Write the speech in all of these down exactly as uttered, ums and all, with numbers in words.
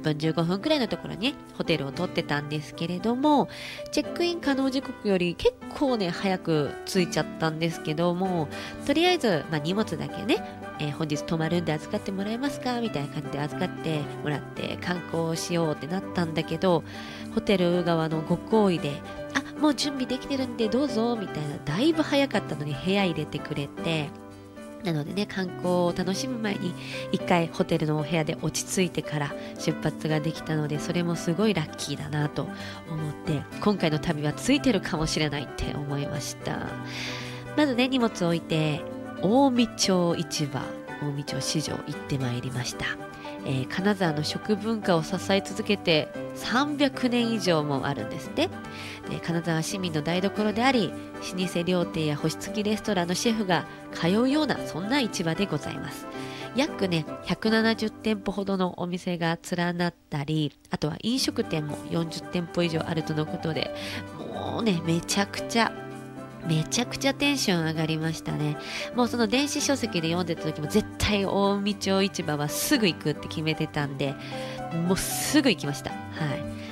ぷんじゅうごふんくらいのところに、ね、ホテルを取ってたんですけれども、チェックイン可能時刻より結構ね早く着いちゃったんですけども、とりあえず、まあ、荷物だけね、えー、本日泊まるんで預かってもらえますかみたいな感じで預かってもらって観光しようってなったんだけど、ホテル側のご厚意で、あ、もう準備できてるんでどうぞみたいな、だいぶ早かったのに部屋入れてくれて、なのでね、観光を楽しむ前に一回ホテルのお部屋で落ち着いてから出発ができたので、それもすごいラッキーだなと思って、今回の旅はついてるかもしれないって思いました。まずね、荷物を置いて近江町市場、近江町市場行ってまいりました。えー、金沢の食文化を支え続けてさんびゃくねん以上もあるんですね。で、金沢市民の台所であり、老舗料亭や星付きレストランのシェフが通うような、そんな市場でございます。約ねひゃくななじゅってんぽほどのお店が連なったり、あとは飲食店もよんじゅってんぽ以上あるとのことで、もうねめちゃくちゃめちゃくちゃテンション上がりましたね。もうその電子書籍で読んでた時も絶対近江町市場はすぐ行くって決めてたんで、もうすぐ行きました。はい。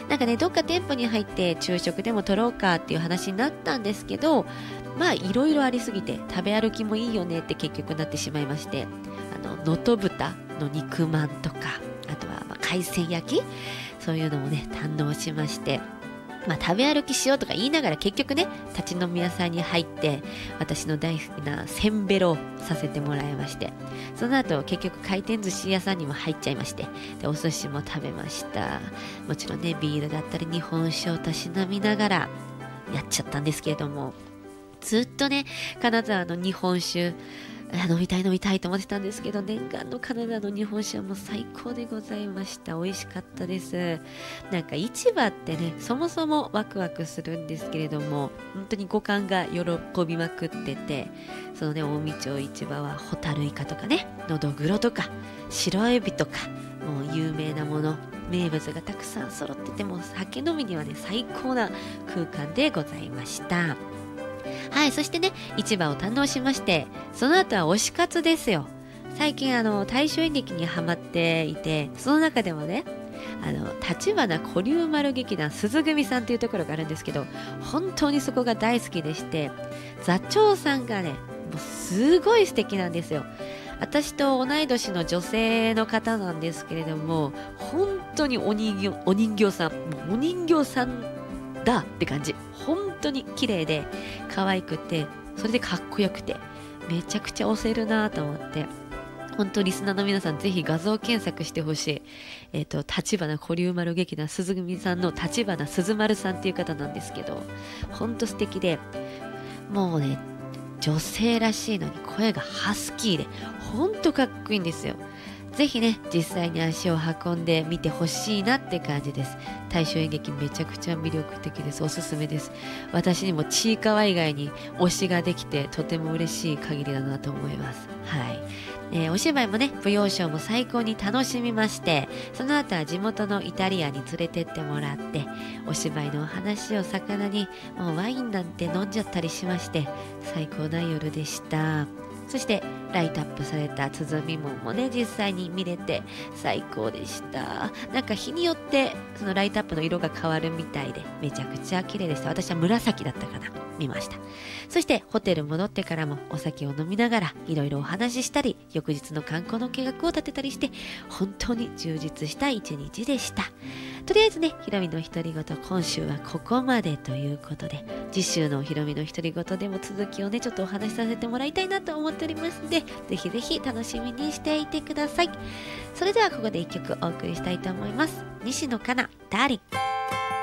なんかね、どっか店舗に入って昼食でも取ろうかっていう話になったんですけど、まあいろいろありすぎて食べ歩きもいいよねって結局なってしまいまして、あの能登豚の肉まんとか、あとはまあ海鮮焼き、そういうのもね堪能しまして、まあ、食べ歩きしようとか言いながら結局ね、立ち飲み屋さんに入って私の大好きなせんべろさせてもらいまして、その後結局回転寿司屋さんにも入っちゃいまして、でお寿司も食べました。もちろんね、ビールだったり日本酒をたしなみながらやっちゃったんですけれども、ずっとね金沢の日本酒飲みたい飲みたいと思ってたんですけど、念願の金沢の日本酒はもう最高でございました。美味しかったです。なんか市場ってね、そもそもワクワクするんですけれども、本当に五感が喜びまくってて、そのね近江町市場はホタルイカとかね、のどぐろとか白エビとか、もう有名なもの、名物がたくさん揃ってて、も酒飲みにはね最高な空間でございました。はい、そしてね市場を堪能しまして、その後は推し活ですよ。最近あの大衆演劇にハマっていて、その中でもね、あの立花古流丸劇団鈴組さんというところがあるんですけど、本当にそこが大好きでして、座長さんがねもうすごい素敵なんですよ。私と同い年の女性の方なんですけれども、本当にお人形、お人形さん、もうお人形さんだって感じ。本当に綺麗で可愛くて、それでかっこよくて、めちゃくちゃ押せるなと思って、本当リスナーの皆さんぜひ画像検索してほしい。えっ、ー、と立花古流丸劇団鈴組さんの立花鈴丸さんっていう方なんですけど、本当素敵で、もうね女性らしいのに声がハスキーで本当かっこいいんですよ。ぜひね実際に足を運んでみてほしいなって感じです。大衆演劇めちゃくちゃ魅力的です。おすすめです。私にもちいかわ以外に推しができてとても嬉しい限りだなと思います。はい、えー、お芝居もね舞踊ショーも最高に楽しみまして、その後は地元のイタリアンに連れてってもらって、お芝居のお話を魚にもうワインなんて飲んじゃったりしまして、最高な夜でした。そしてライトアップされた鼓門もね実際に見れて最高でした。なんか日によってそのライトアップの色が変わるみたいでめちゃくちゃ綺麗でした。私は紫だったかな、見ました。そしてホテル戻ってからもお酒を飲みながらいろいろお話ししたり、翌日の観光の計画を立てたりして、本当に充実した一日でした。とりあえずね、ひろみの独り言今週はここまでということで、次週のひろみの独り言でも続きをねちょっとお話しさせてもらいたいなと思っておりますので、ぜひぜひ楽しみにしていてください。それではここで一曲お送りしたいと思います。西野カナダーリン。